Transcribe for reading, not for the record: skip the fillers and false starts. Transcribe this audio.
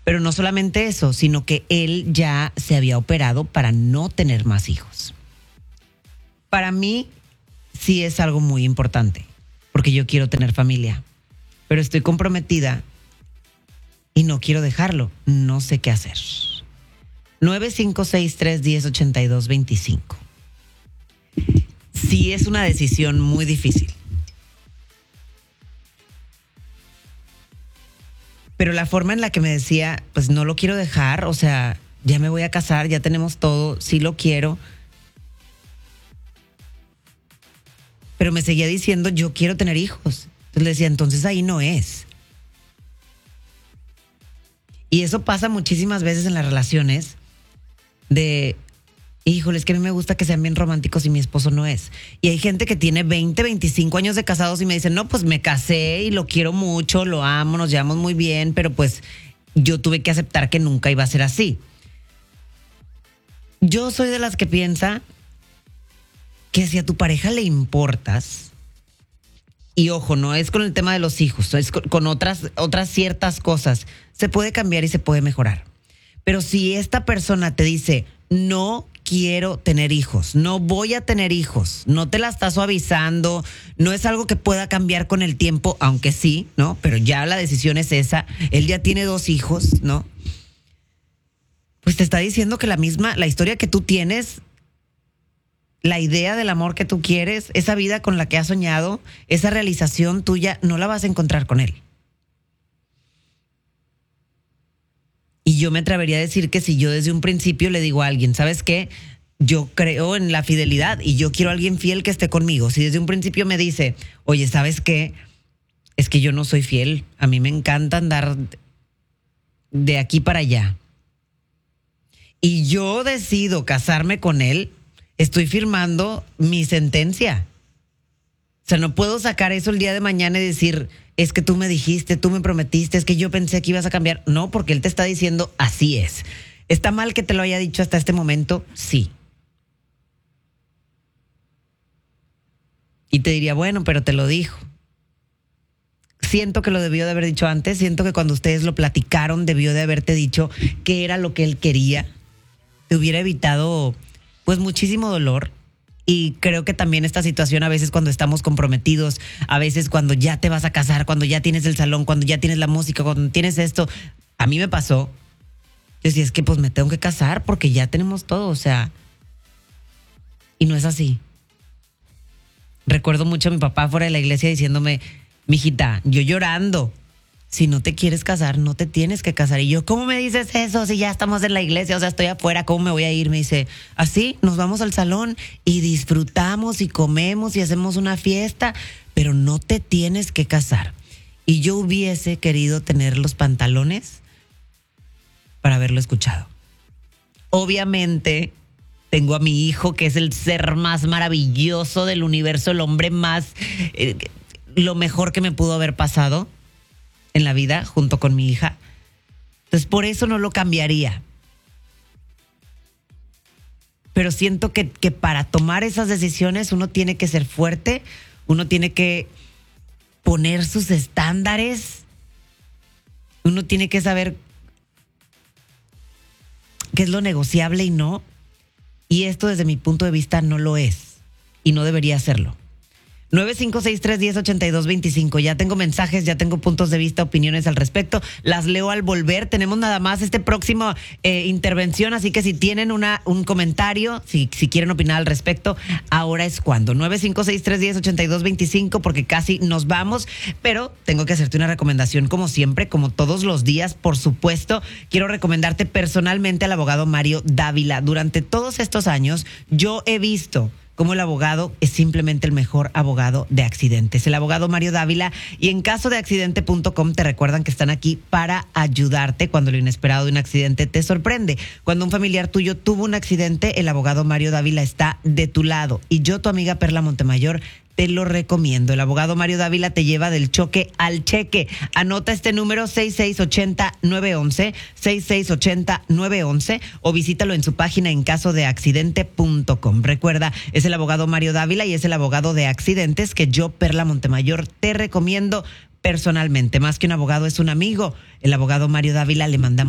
Pero no solamente eso, sino que él ya se había operado para no tener más hijos. Para mí sí es algo muy importante, porque yo quiero tener familia, pero estoy comprometida y no quiero dejarlo. No sé qué hacer. 9563108225. Sí es una decisión muy difícil. Pero la forma en la que me decía, pues no lo quiero dejar, o sea, ya me voy a casar, ya tenemos todo, sí lo quiero. Pero me seguía diciendo, yo quiero tener hijos. Entonces le decía, entonces ahí no es. Y eso pasa muchísimas veces en las relaciones de, híjole, es que a mí me gusta que sean bien románticos y mi esposo no es. Y hay gente que tiene 20, 25 años de casados y me dicen, no, pues me casé y lo quiero mucho, lo amo, nos llevamos muy bien, pero pues yo tuve que aceptar que nunca iba a ser así. Yo soy de las que piensa que si a tu pareja le importas, y ojo, no es con el tema de los hijos, es con otras ciertas cosas, se puede cambiar y se puede mejorar. Pero si esta persona te dice, no quiero tener hijos, no voy a tener hijos, no te la está suavizando, no es algo que pueda cambiar con el tiempo, aunque sí, ¿no? Pero ya la decisión es esa, él ya tiene 2 hijos, ¿no? Pues te está diciendo que la historia que tú tienes, la idea del amor que tú quieres, esa vida con la que has soñado, esa realización tuya, no la vas a encontrar con él. Y yo me atrevería a decir que si yo desde un principio le digo a alguien, ¿sabes qué? Yo creo en la fidelidad y yo quiero a alguien fiel que esté conmigo. Si desde un principio me dice, oye, ¿sabes qué? Es que yo no soy fiel. A mí me encanta andar de aquí para allá. Y yo decido casarme con él, estoy firmando mi sentencia. O sea, no puedo sacar eso el día de mañana y decir, es que tú me dijiste, tú me prometiste, es que yo pensé que ibas a cambiar. No, porque él te está diciendo, así es. ¿Está mal que te lo haya dicho hasta este momento? Sí. Y te diría, bueno, pero te lo dijo. Siento que lo debió de haber dicho antes, siento que cuando ustedes lo platicaron debió de haberte dicho qué era lo que él quería. Te hubiera evitado pues muchísimo dolor. Y creo que también esta situación a veces cuando estamos comprometidos, a veces cuando ya te vas a casar, cuando ya tienes el salón, cuando ya tienes la música, cuando tienes esto, a mí me pasó. Yo decía, es que pues me tengo que casar porque ya tenemos todo, o sea, y no es así. Recuerdo mucho a mi papá fuera de la iglesia diciéndome, mijita, yo llorando, si no te quieres casar, no te tienes que casar. Y yo, ¿cómo me dices eso si ya estamos en la iglesia? O sea, estoy afuera, ¿cómo me voy a ir? Me dice, así, nos vamos al salón y disfrutamos y comemos y hacemos una fiesta, pero no te tienes que casar. Y yo hubiese querido tener los pantalones para haberlo escuchado. Obviamente, tengo a mi hijo, que es el ser más maravilloso del universo, el hombre más, lo mejor que me pudo haber pasado en la vida, junto con mi hija. Entonces, por eso no lo cambiaría. Pero siento que para tomar esas decisiones uno tiene que ser fuerte, uno tiene que poner sus estándares, uno tiene que saber qué es lo negociable y no. Y esto desde mi punto de vista no lo es y no debería serlo. 9563108225. Ya tengo mensajes, ya tengo puntos de vista, opiniones al respecto. Las leo al volver. Tenemos nada más este próximo intervención, así que si tienen un comentario, si quieren opinar al respecto, ahora es cuando. 9563108225, porque casi nos vamos, pero tengo que hacerte una recomendación como siempre, como todos los días, por supuesto. Quiero recomendarte personalmente al abogado Mario Dávila. Durante todos estos años, yo he visto como el abogado es simplemente el mejor abogado de accidentes. El abogado Mario Dávila, y en caso de accidente.com te recuerdan que están aquí para ayudarte cuando lo inesperado de un accidente te sorprende. Cuando un familiar tuyo tuvo un accidente, el abogado Mario Dávila está de tu lado. Y yo, tu amiga Perla Montemayor, te lo recomiendo. El abogado Mario Dávila te lleva del choque al cheque. Anota este número 6680-911, 6680-911, o visítalo en su página en caso de accidente.com. Recuerda, es el abogado Mario Dávila y es el abogado de accidentes que yo, Perla Montemayor, te recomiendo personalmente. Más que un abogado, es un amigo. El abogado Mario Dávila, le mandamos